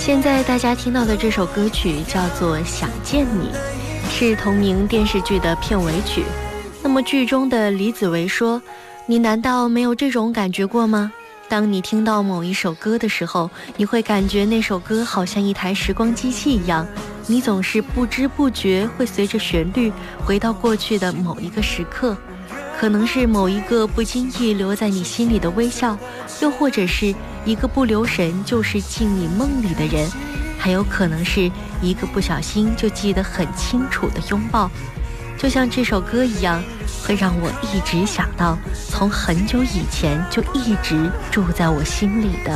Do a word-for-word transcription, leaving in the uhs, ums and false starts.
现在大家听到的这首歌曲叫做《想见你》，是同名电视剧的片尾曲。那么剧中的李子维说，你难道没有这种感觉过吗？当你听到某一首歌的时候，你会感觉那首歌好像一台时光机器一样，你总是不知不觉会随着旋律回到过去的某一个时刻，可能是某一个不经意留在你心里的微笑，又或者是一个不留神就是进你梦里的人，还有可能是一个不小心就记得很清楚的拥抱。就像这首歌一样，会让我一直想到从很久以前就一直住在我心里的